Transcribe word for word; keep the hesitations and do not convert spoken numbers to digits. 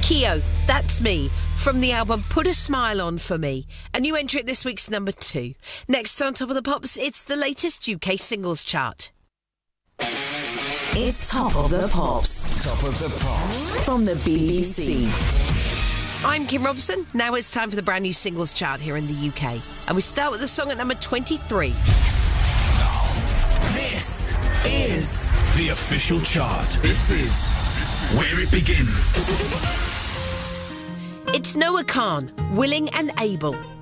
Keo, That's Me, from the album Put a Smile On For Me. A new entry at this week's number two. Next on Top of the Pops, it's the latest U K singles chart. It's Top of the Pops. Top of the Pops. From the B B C. I'm Kim Robson. Now it's time for the brand new singles chart here in the U K. And we start with the song at number twenty-three. This is the official chart. This is where it begins. It's Noah Khan, Willing and Able.